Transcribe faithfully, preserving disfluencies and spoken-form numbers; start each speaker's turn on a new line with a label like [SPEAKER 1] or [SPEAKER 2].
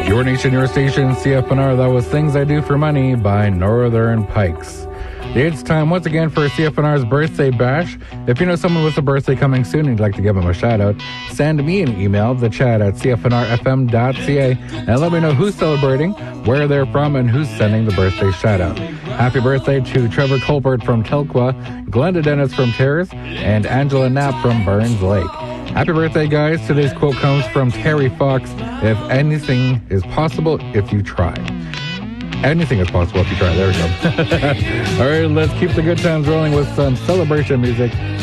[SPEAKER 1] Your Nation, Your Station, C F N R. That was Things I Do for Money by Northern Pikes. It's time once again for C F N R's Birthday Bash. If you know someone with a birthday coming soon and you'd like to give them a shout out, send me an email, the chat at c f n r f m dot c a, and let me know who's celebrating, where they're from, and who's sending the birthday shout out. Happy birthday to Trevor Colbert from Telqua, Glenda Dennis from Terrace, and Angela Knapp from Burns Lake. Happy birthday, guys. Today's quote comes from Terry Fox. If anything is possible if you try. Anything is possible if you try. There we go. All right, let's keep the good times rolling with some celebration music.